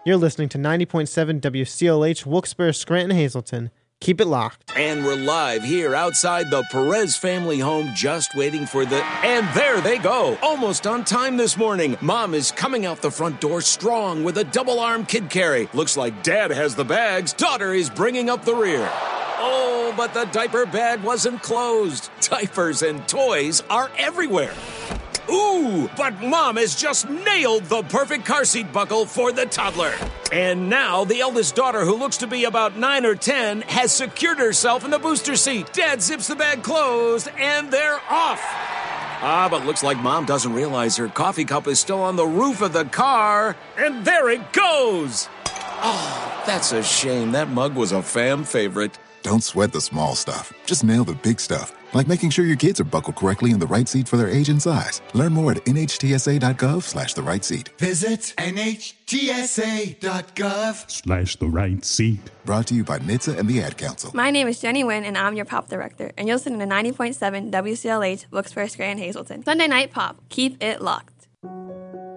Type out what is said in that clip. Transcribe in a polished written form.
You're listening to 90.7 WCLH, Wilkes-Barre, Scranton, Hazleton. Keep it locked. And we're live here outside the Perez family home, just waiting for the... And there they go, almost on time this morning. Mom is coming out the front door strong with a double-arm kid carry. Looks like Dad has the bags. Daughter is bringing up the rear. Oh, but the diaper bag wasn't closed. Diapers and toys are everywhere. Ooh, but Mom has just nailed the perfect car seat buckle for the toddler. And now the eldest daughter, who looks to be about 9 or 10, has secured herself in the booster seat. Dad zips the bag closed, and they're off. But looks like Mom doesn't realize her coffee cup is still on the roof of the car. And there it goes. Oh, that's a shame. That mug was a fam favorite. Don't sweat the small stuff. Just nail the big stuff. Like making sure your kids are buckled correctly in the right seat for their age and size. Learn more at nhtsa.gov/the right seat. Visit nhtsa.gov/the right seat. Brought to you by NHTSA and the Ad Council. My name is Jenny Wynn, and I'm your pop director. And you're listening to 90.7 WCLH, Wilkes-Barre, Scranton, Hazleton. Sunday Night Pop. Keep it locked.